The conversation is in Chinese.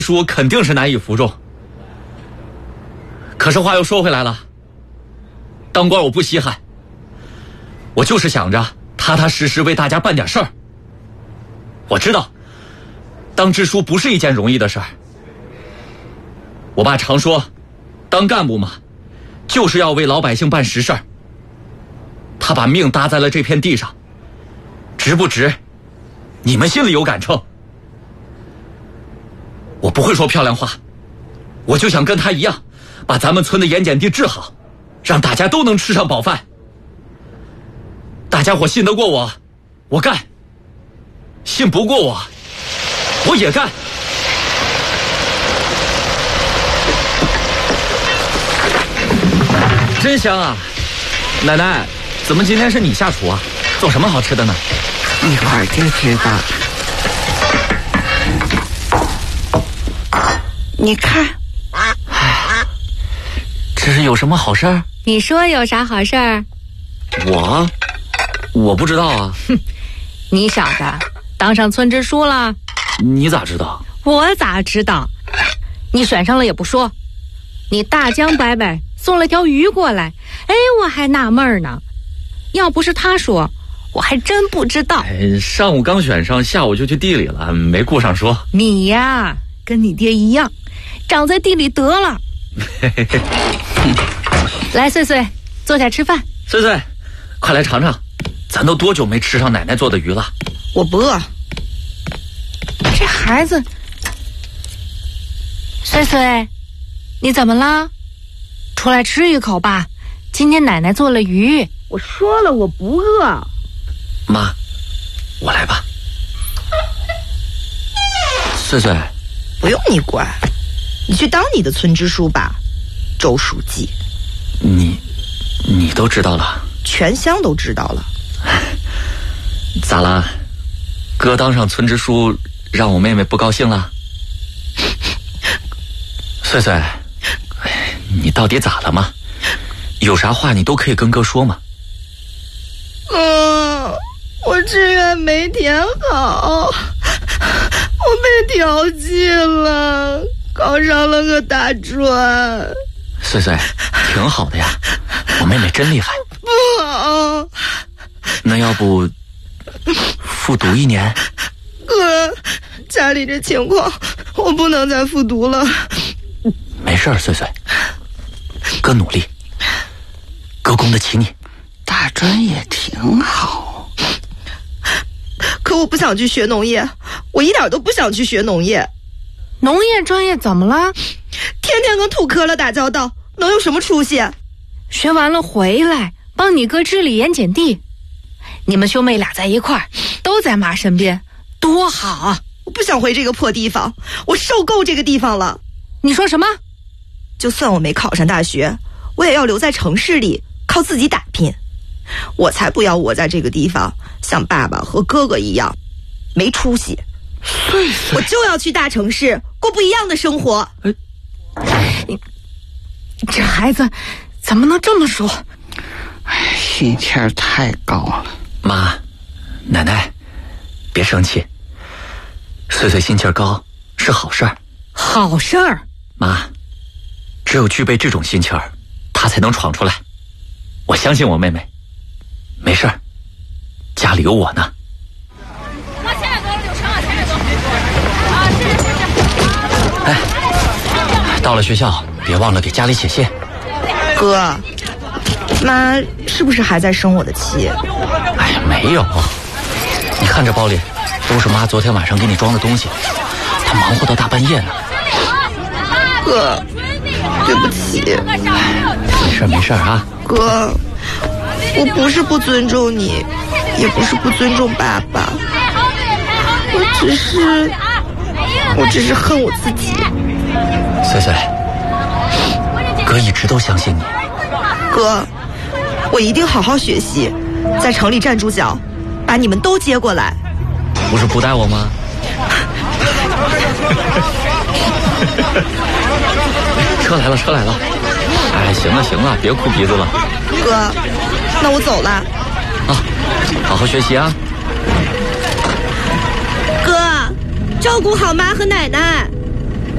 书肯定是难以服众。可是话又说回来了，当官我不稀罕，我就是想着踏踏实实为大家办点事儿。我知道当支书不是一件容易的事儿，我爸常说当干部嘛，就是要为老百姓办实事儿。他把命搭在了这片地上，值不值你们心里有杆秤。我不会说漂亮话，我就想跟他一样，把咱们村的盐碱地治好，让大家都能吃上饱饭。大家伙信得过我，我干；信不过我，我也干。真香啊！奶奶，怎么今天是你下厨啊？做什么好吃的呢？ 一会儿就知道。你看， 这是有什么好事儿？ 你说有啥好事儿？ 我不知道啊。 哼，你小子当上村支书了？ 你咋知道？ 我咋知道？你选上了也不说，你大江伯伯送了条鱼过来，哎，我还纳闷呢。要不是他说，我还真不知道。 上午刚选上，下午就去地里了，没顾上说。 你呀，跟你爹一样，长在地里得了。来，穗穗，坐下吃饭。 穗穗，快来尝尝，咱都多久没吃上奶奶做的鱼了？ 我不饿。 这孩子，穗穗，你怎么了？出来吃一口吧，今天奶奶做了鱼。 我说了我不饿。 妈，我来吧。穗穗， 不用你管，你去当你的村支书吧，周书记。 你都知道了？ 全乡都知道了。 咋了？哥当上村支书，让我妹妹不高兴了？穗穗，你到底咋了嘛？有啥话你都可以跟哥说嘛。 我志愿没填好，我被调剂了，考上了个大专。 穗穗，挺好的呀，我妹妹真厉害。 不好。 那要不复读1年？ 哥，家里这情况，我不能再复读了。 没事儿，穗穗，哥努力，哥供得起你。 大专也挺好，可我不想去学农业，我一点都不想去学农业。 农业专业怎么了？ 天天跟土坷垃打交道，能有什么出息？ 学完了回来帮你哥治理盐碱地，你们兄妹俩在一块儿，都在妈身边，多好啊！ 我不想回这个破地方，我受够这个地方了。 你说什么？ 就算我没考上大学，我也要留在城市里，靠自己打拼。我才不要我在这个地方像爸爸和哥哥一样没出息。我就要去大城市过不一样的生活。 这孩子怎么能这么说？ 心气儿太高了。 妈，奶奶，别生气。穗穗心气儿高是好事儿。 好事儿。 妈，只有具备这种心气儿，她才能闯出来。我相信我妹妹，没事儿，家里有我呢。哎，到了学校别忘了给家里写信。 哥，妈是不是还在生我的气？ 哎呀，没有，你看这包里都是妈昨天晚上给你装的东西，她忙活到大半夜呢。 哥，对不起。 没事啊。 哥，我不是不尊重你，也不是不尊重爸爸，我只是恨我自己。 穗穗，哥一直都相信你。 哥，我一定好好学习，在城里站住脚，把你们都接过来。 不是不带我吗？车来了，车来了！哎，行了，别哭鼻子了。 哥，那我走了。 啊，好好学习啊。 哥，照顾好妈和奶奶。